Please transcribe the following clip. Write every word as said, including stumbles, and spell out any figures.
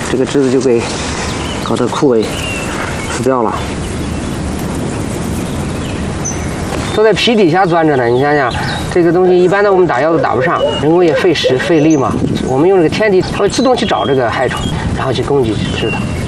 这个枝子就给搞得枯萎死掉了。都在皮底下钻着呢，你想想，这个东西一般的我们打药都打不上，人工也费时费力嘛。我们用这个天敌，它会自动去找这个害虫，然后去攻击治它。